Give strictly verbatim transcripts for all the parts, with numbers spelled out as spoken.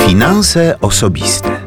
Finanse osobiste.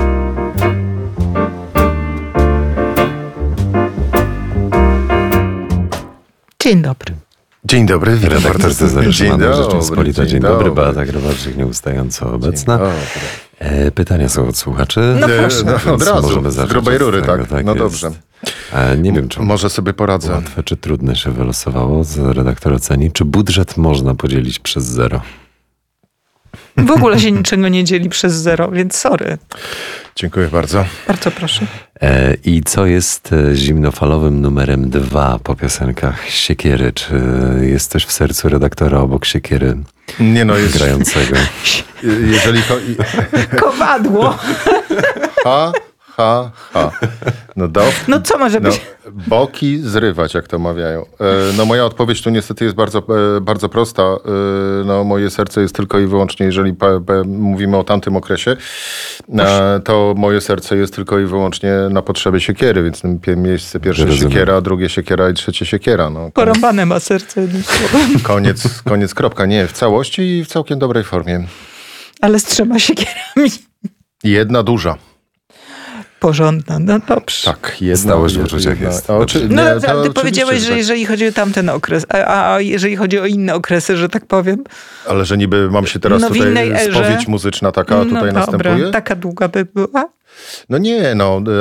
Dzień dobry. Dzień dobry, witam Redaktor bardzo. Cezary Dzień Szymanek, dobry, Rzeczpospolita. Dzień dzień dobry, dobry. Beata Grabarczyk nieustająco obecna. Dzień E, pytania są od słuchaczy. No proszę. No, Więc od razu, możemy z zacząć grubej od rury, tego, tak? tak No jest. dobrze. E, nie wiem, czy Może sobie poradzę. łatwe, czy trudne się wylosowało. Z redaktor oceni. Czy budżet można podzielić przez zero? W ogóle się niczego nie dzieli przez zero, więc sorry. Dziękuję bardzo. Bardzo proszę. E, I co jest e, zimnofalowym numerem dwa po piosenkach Siekiery? Czy jest coś w sercu redaktora obok Siekiery Nie no, jest... grającego? Jeżeli chodzi... Kowadło. Ha, ha, ha. No, do... No co może No, być? boki zrywać, jak to mawiają. E, No moja odpowiedź tu niestety jest bardzo, e, bardzo prosta. E, No moje serce jest tylko i wyłącznie, jeżeli pa, pa, mówimy o tamtym okresie, e, to moje serce jest tylko i wyłącznie na potrzeby siekiery, więc pie- miejsce pierwsze Rozumiem. siekiera, drugie siekiera i trzecie siekiera. No, koniec, Porąbane ma serce jednym słowem. koniec, koniec, kropka. Nie, w całości i w całkiem dobrej formie. Ale z trzema siekierami. Jedna duża. Porządna, no dobrze. Tak, jedna. Stałość w jedna- uczuciach jedna- jest. A oczy- No nie, dobrze, to ale ty oczywiście, powiedziałeś, że tak. jeżeli chodzi o tamten okres, a, a jeżeli chodzi o inne okresy, że tak powiem. Ale że niby mam się teraz No w tutaj innej erze. spowiedź muzyczna taka No tutaj dobra, następuje? taka długa by była. No nie, no